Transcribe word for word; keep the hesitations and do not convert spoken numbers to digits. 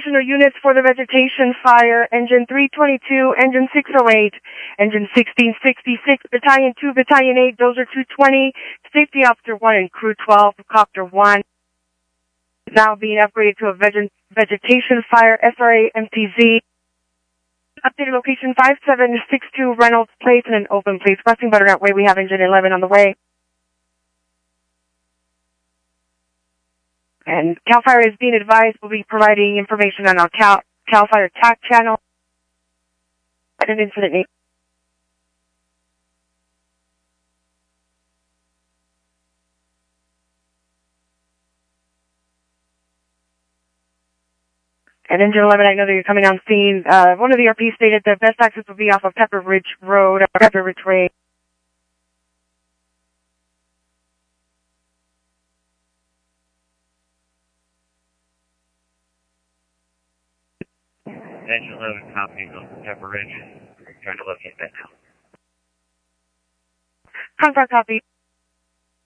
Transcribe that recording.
additional units for the vegetation fire. Engine three twenty-two, Engine six oh eight, Engine sixteen sixty-six, Battalion two, Battalion eight, Dozer two twenty, Safety Officer one, and Crew twelve, Copter one. Now being upgraded to a veg vegetation fire, S R A M T Z. Updated location five seven six two Reynolds Place in an open place. Crossing Butternut Way, we have Engine eleven on the way. And CAL FIRE is being advised we'll be providing information on our CAL, CAL FIRE T A C channel at an incident name. And Engine eleven, I know that you're coming on scene. Uh, one of the R Ps stated the best access will be off of Pepper Ridge Road, or Pepper Ridge Way. Engine eleven copies on Pepper Ridge. We're trying to locate that now. Confirm copy.